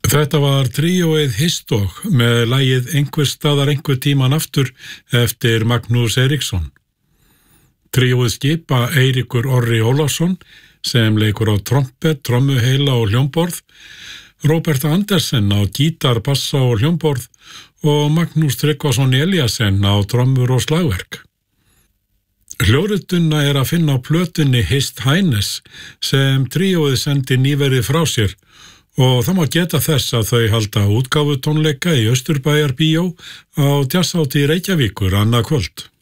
Þetta var tríóið Histók með lagið Einhvers staðar einhver tíman aftur eftir Magnús Eiríksson. Tríóið skipa Eiríkur Orri Ólafsson sem leikur á trompet, trommuheila og hljómborð, Róbert Andersen á gítar, bassa og hljómborð og Magnús Tryggvason Elíasen á trommur og slagverk. Hljórituna er að finna á plötunni Hist Hænes sem tríóið sendi nýverið frá sér og það má geta þess að þau halda útgáfutónleika í Austurbæjarbíó á Djasshátíð Reykjavíkur annað kvöld.